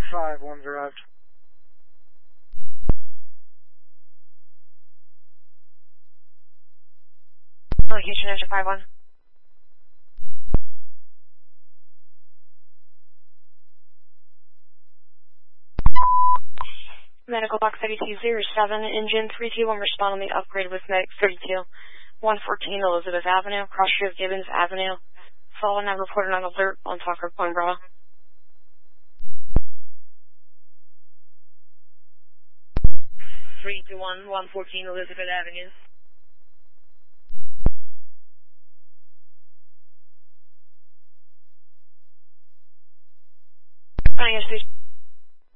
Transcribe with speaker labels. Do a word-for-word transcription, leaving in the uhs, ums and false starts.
Speaker 1: five, one's arrived.
Speaker 2: Location engine five one. Medical box thirty-two zero seven, engine three two one, respond on the upgrade with medic thirty-two. one fourteen Elizabeth Avenue, cross street of Gibbons Avenue. Fallen and reported on alert on Tucker Point Bravo.
Speaker 3: three two one, one fourteen Elizabeth Avenue.
Speaker 2: I guess